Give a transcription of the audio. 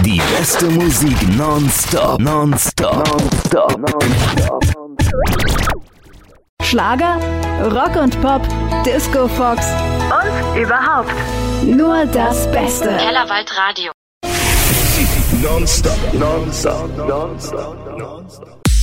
Die beste Musik nonstop. Schlager, Rock und Pop, Disco Fox und überhaupt nur das Beste. Kellerwald Radio. Nonstop.